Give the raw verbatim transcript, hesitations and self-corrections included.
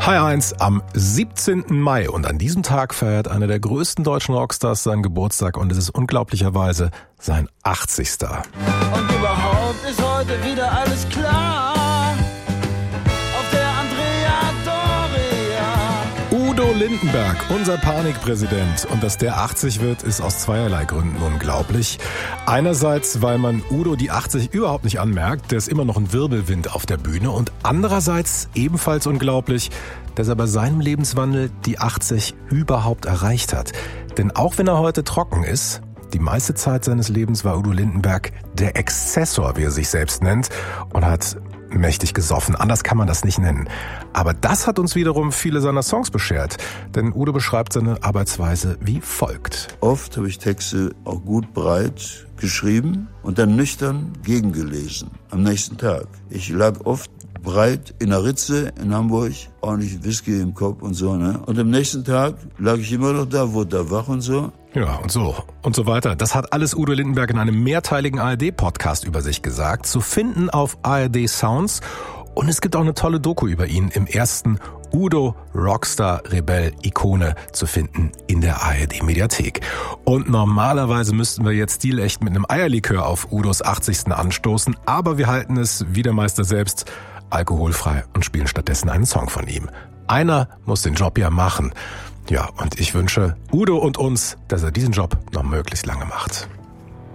H eins am siebzehnten Mai und an diesem Tag feiert einer der größten deutschen Rockstars seinen Geburtstag und es ist unglaublicherweise sein achtzigster Und überhaupt ist heute wieder alles klar auf der Andrea Doria. Udo Lindenberg, unser Panikpräsident. Und dass der achtzig wird, ist aus zweierlei Gründen unglaublich. Einerseits, weil man Udo die achtzig überhaupt nicht anmerkt, der ist immer noch ein Wirbelwind auf der Bühne. Und andererseits ebenfalls unglaublich, dass er bei seinem Lebenswandel die achtzig überhaupt erreicht hat. Denn auch wenn er heute trocken ist, die meiste Zeit seines Lebens war Udo Lindenberg der Exzessor, wie er sich selbst nennt, und hat mächtig gesoffen. Anders kann man das nicht nennen. Aber das hat uns wiederum viele seiner Songs beschert. Denn Udo beschreibt seine Arbeitsweise wie folgt. Oft habe ich Texte auch gut breit geschrieben und dann nüchtern gegengelesen am nächsten Tag. Ich lag oft breit in der Ritze in Hamburg, ordentlich Whisky im Kopf und so, ne? Und am nächsten Tag lag ich immer noch da, wurde da wach und so. Ja, und so und so weiter. Das hat alles Udo Lindenberg in einem mehrteiligen A R D-Podcast über sich gesagt. Zu finden auf A R D Sounds. Und es gibt auch eine tolle Doku über ihn im ersten Udo Rockstar Rebell Ikone zu finden in der A R D-Mediathek. Und normalerweise müssten wir jetzt stilecht mit einem Eierlikör auf Udos achtzigsten anstoßen. Aber wir halten es, wie der Meister selbst, alkoholfrei und spielen stattdessen einen Song von ihm. Einer muss den Job ja machen. Ja, und ich wünsche Udo und uns, dass er diesen Job noch möglichst lange macht.